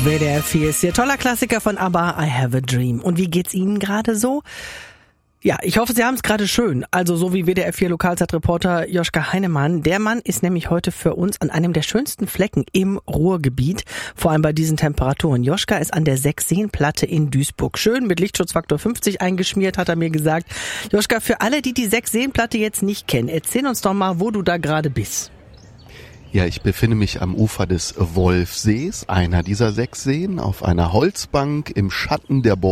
WDR 4 ist hier. Toller Klassiker von ABBA, I Have a Dream. Und wie geht's Ihnen gerade so? Ja, ich hoffe, Sie haben es gerade schön. Also so wie WDR 4 Lokalzeitreporter Joschka Heinemann. Der Mann ist nämlich heute für uns an einem der schönsten Flecken im Ruhrgebiet. Vor allem bei diesen Temperaturen. Joschka ist an der Sechsseenplatte in Duisburg. Schön mit Lichtschutzfaktor 50 eingeschmiert, hat er mir gesagt. Joschka, für alle, die die Sechsseenplatte jetzt nicht kennen, erzähl uns doch mal, wo du da gerade bist. Ja, ich befinde mich am Ufer des Wolfsees, einer dieser 6 Seen, auf einer Holzbank im Schatten der